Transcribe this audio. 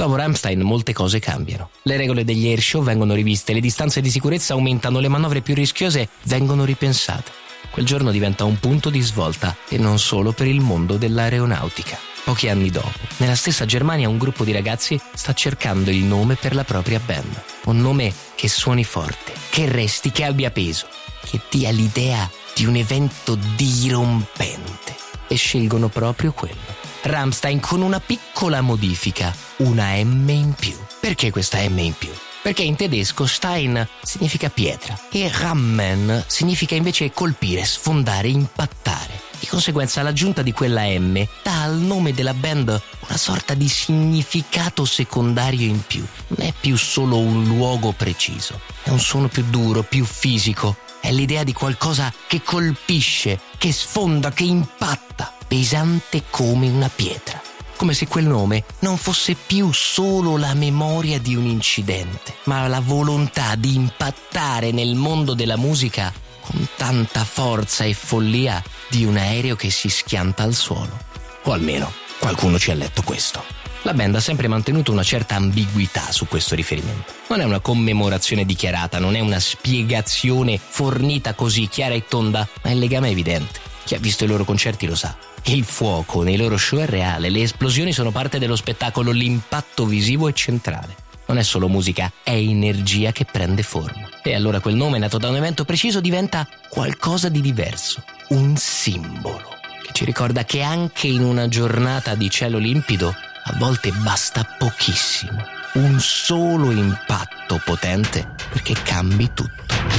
Dopo Rammstein molte cose cambiano. Le regole degli air show vengono riviste, le distanze di sicurezza aumentano, le manovre più rischiose vengono ripensate. Quel giorno diventa un punto di svolta, e non solo per il mondo dell'aeronautica. Pochi anni dopo, nella stessa Germania, un gruppo di ragazzi sta cercando il nome per la propria band. Un nome che suoni forte, che resti, che abbia peso, che dia l'idea di un evento dirompente. E scelgono proprio quello. Rammstein, con una piccola modifica, una M in più. Perché questa M in più? Perché in tedesco Stein significa pietra e Rammen significa invece colpire, sfondare, impattare. Di conseguenza l'aggiunta di quella M dà al nome della band una sorta di significato secondario in più. Non è più solo un luogo preciso, è un suono più duro, più fisico. È l'idea di qualcosa che colpisce, che sfonda, che impatta, pesante come una pietra. Come se quel nome non fosse più solo la memoria di un incidente, ma la volontà di impattare nel mondo della musica con tanta forza e follia di un aereo che si schianta al suolo. O almeno qualcuno ci ha letto questo. La band ha sempre mantenuto una certa ambiguità su questo riferimento. Non è una commemorazione dichiarata, non è una spiegazione fornita così chiara e tonda, ma il legame è evidente. Chi ha visto i loro concerti lo sa. Il fuoco nei loro show è reale, le esplosioni sono parte dello spettacolo, l'impatto visivo è centrale. Non è solo musica, è energia che prende forma. E allora quel nome, nato da un evento preciso, diventa qualcosa di diverso, un simbolo, che ci ricorda che anche in una giornata di cielo limpido a volte basta pochissimo, un solo impatto potente perché cambi tutto.